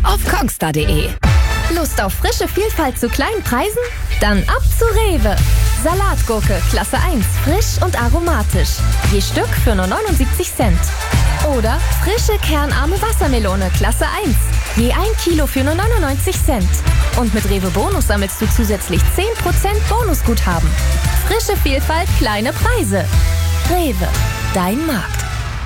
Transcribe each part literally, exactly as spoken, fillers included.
auf kongstar punkt de. Lust auf frische Vielfalt zu kleinen Preisen? Dann ab zu Rewe. Salatgurke Klasse eins, frisch und aromatisch. Je Stück für nur neunundsiebzig Cent. Oder frische kernarme Wassermelone Klasse eins. Je ein Kilo für nur neunundneunzig Cent. Und mit Rewe Bonus sammelst du zusätzlich zehn Prozent Bonusguthaben. Frische Vielfalt, kleine Preise. Rewe, dein Markt.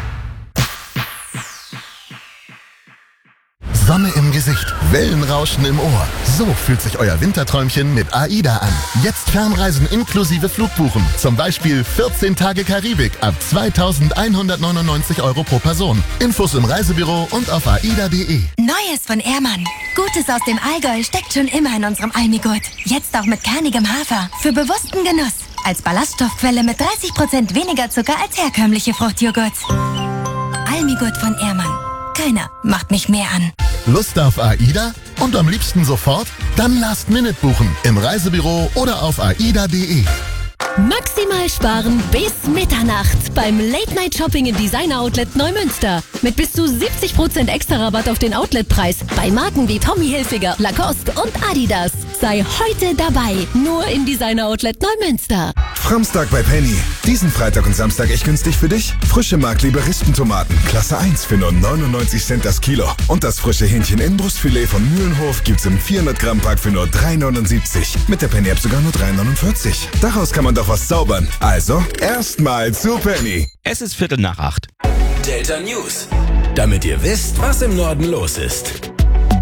Sonne im Gesicht, Wellenrauschen im Ohr. So fühlt sich euer Winterträumchen mit AIDA an. Jetzt Fernreisen inklusive Flugbuchen. Zum Beispiel vierzehn Tage Karibik ab zweitausendeinhundertneunundneunzig Euro pro Person. Infos im Reisebüro und auf aida punkt de. Neues von Ehrmann. Gutes aus dem Allgäu steckt schon immer in unserem Almigurt. Jetzt auch mit kernigem Hafer. Für bewussten Genuss. Als Ballaststoffquelle mit dreißig Prozent weniger Zucker als herkömmliche Fruchtjoghurts. Almigurt von Ehrmann. Keiner macht mich mehr an. Lust auf AIDA? Und am liebsten sofort? Dann Last Minute buchen im Reisebüro oder auf aida punkt de. Maximal sparen bis Mitternacht beim Late-Night-Shopping im Designer-Outlet Neumünster. Mit bis zu siebzig Prozent extra Rabatt auf den Outletpreis bei Marken wie Tommy Hilfiger, Lacoste und Adidas. Sei heute dabei, nur im Designer-Outlet Neumünster. Framstag bei Penny. Diesen Freitag und Samstag echt günstig für dich? Frische Markliebe Rispentomaten, Klasse eins für nur neunundneunzig Cent das Kilo. Und das frische Hähnchen-Innenbrustfilet von Mühlenhof gibt's im vierhundert Gramm Pack für nur drei neunundsiebzig. Mit der Penny-App sogar nur drei neunundvierzig. Daraus kann man doch was zaubern. Also, erstmal zu Penny. Es ist Viertel nach acht. Delta News. Damit ihr wisst, was im Norden los ist.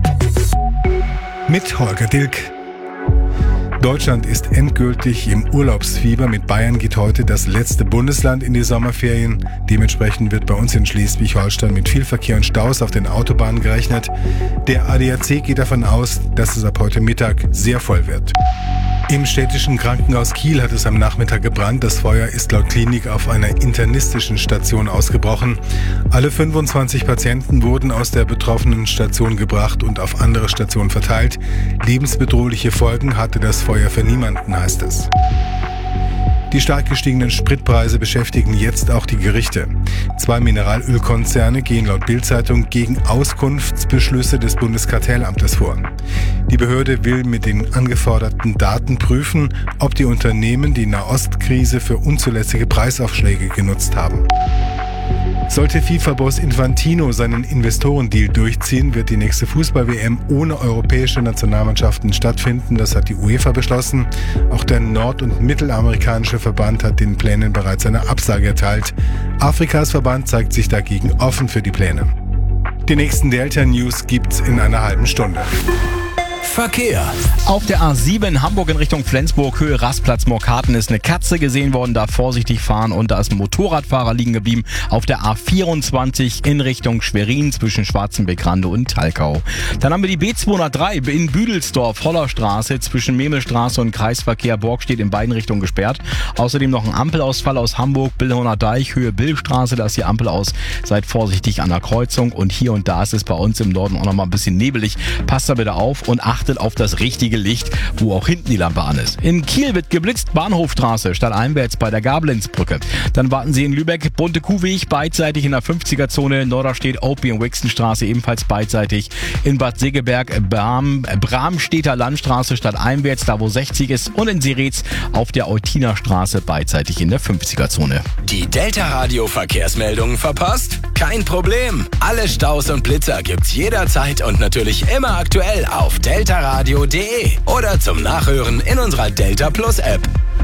Mit Holger Dilk. Deutschland ist endgültig im Urlaubsfieber. Mit Bayern geht heute das letzte Bundesland in die Sommerferien. Dementsprechend wird bei uns in Schleswig-Holstein mit viel Verkehr und Staus auf den Autobahnen gerechnet. Der A D A C geht davon aus, dass es ab heute Mittag sehr voll wird. Im städtischen Krankenhaus Kiel hat es am Nachmittag gebrannt. Das Feuer ist laut Klinik auf einer internistischen Station ausgebrochen. Alle fünfundzwanzig Patienten wurden aus der betroffenen Station gebracht und auf andere Stationen verteilt. Lebensbedrohliche Folgen hatte das Feuer für niemanden, heißt es. Die stark gestiegenen Spritpreise beschäftigen jetzt auch die Gerichte. Zwei Mineralölkonzerne gehen laut Bild-Zeitung gegen Auskunftsbeschlüsse des Bundeskartellamtes vor. Die Behörde will mit den angeforderten Daten prüfen, ob die Unternehmen die Nahostkrise für unzulässige Preisaufschläge genutzt haben. Sollte FIFA-Boss Infantino seinen Investorendeal durchziehen, wird die nächste Fußball-W M ohne europäische Nationalmannschaften stattfinden. Das hat die UEFA beschlossen. Auch der nord- und mittelamerikanische Verband hat den Plänen bereits eine Absage erteilt. Afrikas Verband zeigt sich dagegen offen für die Pläne. Die nächsten Delta News gibt's in einer halben Stunde. Verkehr. Auf der A sieben Hamburg in Richtung Flensburg, Höhe Rastplatz Morkarten, ist eine Katze gesehen worden, da vorsichtig fahren, und da ist ein Motorradfahrer liegen geblieben. Auf der A vierundzwanzig in Richtung Schwerin zwischen Schwarzenbeck-Rande und Talkau. Dann haben wir die B zweihundertdrei in Büdelsdorf, Hollerstraße zwischen Memmelstraße und Kreisverkehr Borg steht in beiden Richtungen gesperrt. Außerdem noch ein Ampelausfall aus Hamburg, Billhorner Deich, Höhe Billstraße, da ist die Ampel aus. Seid vorsichtig an der Kreuzung, und hier und da ist es bei uns im Norden auch noch mal ein bisschen nebelig. Passt da bitte auf und achtet auf das richtige Licht, wo auch hinten die Lampe an ist. In Kiel wird geblitzt, Bahnhofstraße, stadteinwärts bei der Gablenzbrücke. Dann warten Sie in Lübeck, Bunte Kuhweg, beidseitig in der fünfziger-Zone, Norderstedt, Opie und Wixenstraße ebenfalls beidseitig. In Bad Segeberg, Bram, Bramstedter Landstraße, stadteinwärts, da wo sechzig ist. Und in Seretz auf der Eutinerstraße, beidseitig in der fünfziger-Zone. Die Delta-Radio-Verkehrsmeldungen verpasst? Kein Problem. Alle Staus und Blitzer gibt's jederzeit und natürlich immer aktuell auf delta radio punkt de oder zum Nachhören in unserer Delta Plus App.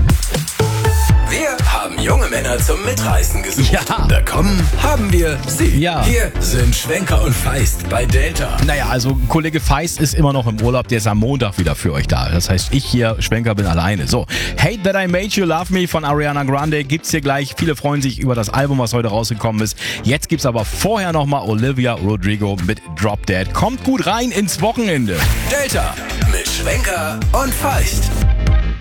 Wir haben junge Männer zum Mitreißen gesucht. Ja. Bekommen haben wir sie. Ja. Hier sind Schwenker und Feist bei Delta. Naja, also Kollege Feist ist immer noch im Urlaub, der ist am Montag wieder für euch da. Das heißt, ich hier, Schwenker, bin alleine. So, Hate That I Made You Love Me von Ariana Grande gibt's hier gleich. Viele freuen sich über das Album, was heute rausgekommen ist. Jetzt gibt's aber vorher nochmal Olivia Rodrigo mit Drop Dead. Kommt gut rein ins Wochenende. Delta mit Schwenker und Feist.